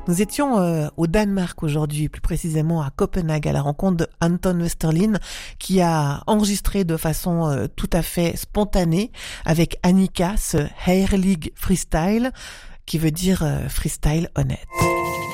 Nous étions au Danemark aujourd'hui, plus précisément à Copenhague, à la rencontre de Anton Westerlin, qui a enregistré de façon tout à fait spontanée avec Annika ce Herlig Freestyle, qui veut dire freestyle honnête.